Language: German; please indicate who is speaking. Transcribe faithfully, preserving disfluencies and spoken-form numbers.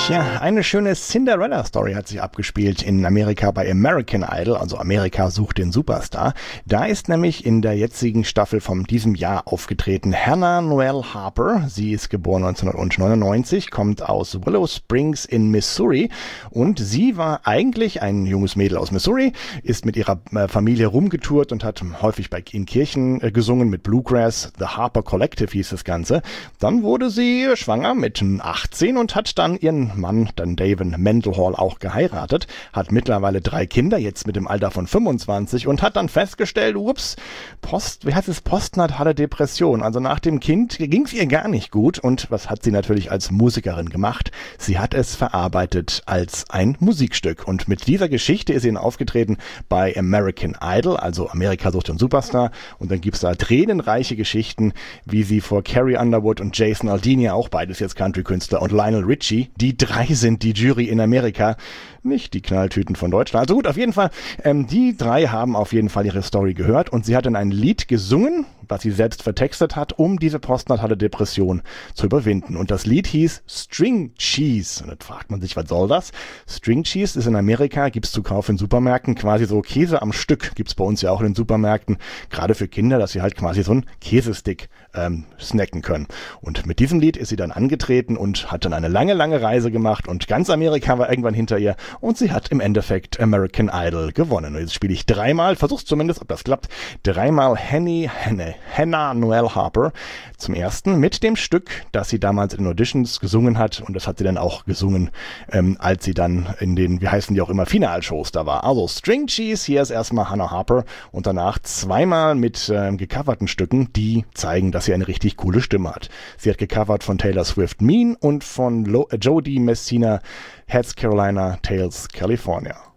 Speaker 1: Tja, eine schöne Cinderella-Story hat sich abgespielt in Amerika bei American Idol, also Amerika sucht den Superstar. Da ist nämlich in der jetzigen Staffel von diesem Jahr aufgetreten Hannah Noel Harper. Sie ist geboren neunzehnhundertneunundneunzig, kommt aus Willow Springs in Missouri und sie war eigentlich ein junges Mädel aus Missouri, ist mit ihrer Familie rumgetourt und hat häufig bei in Kirchen gesungen mit Bluegrass. The Harper Collective hieß das Ganze. Dann wurde sie schwanger mit achtzehn und hat dann ihren Mann, dann David Mendenhall, auch geheiratet, hat mittlerweile drei Kinder, jetzt mit dem Alter von fünfundzwanzig und hat dann festgestellt, ups, Post, wie heißt es, postnatale Depression. Also nach dem Kind ging es ihr gar nicht gut und was hat sie natürlich als Musikerin gemacht? Sie hat es verarbeitet als ein Musikstück und mit dieser Geschichte ist sie dann aufgetreten bei American Idol, also Amerika sucht den Superstar und dann gibt's da tränenreiche Geschichten, wie sie vor Carrie Underwood und Jason Aldean, auch beides jetzt Country-Künstler, und Lionel Richie, die drei sind die Jury in Amerika, nicht die Knalltüten von Deutschland. Also gut, auf jeden Fall, ähm, die drei haben auf jeden Fall ihre Story gehört und sie hat dann ein Lied gesungen, was sie selbst vertextet hat, um diese postnatale Depression zu überwinden. Und das Lied hieß String Cheese. Und dann fragt man sich, was soll das? String Cheese ist in Amerika, gibt's zu kaufen in Supermärkten, quasi so Käse am Stück, gibt's bei uns ja auch in den Supermärkten, gerade für Kinder, dass sie halt quasi so einen Käsestick ähm, snacken können. Und mit diesem Lied ist sie dann angetreten und hat dann eine lange, lange Reise gemacht und ganz Amerika war irgendwann hinter ihr und sie hat im Endeffekt American Idol gewonnen. Und jetzt spiele ich dreimal, versuch's zumindest, ob das klappt, dreimal Henny, Henne, Hannah Noel Harper zum ersten mit dem Stück, das sie damals in Auditions gesungen hat und das hat sie dann auch gesungen, ähm, als sie dann in den, wie heißen die auch immer, Finalshows da war. Also String Cheese, hier ist erstmal Hannah Harper und danach zweimal mit ähm, gecoverten Stücken, die zeigen, dass sie eine richtig coole Stimme hat. Sie hat gecovert von Taylor Swift Mean und von Lo- äh, Jody Messina Heads Carolina Tales California.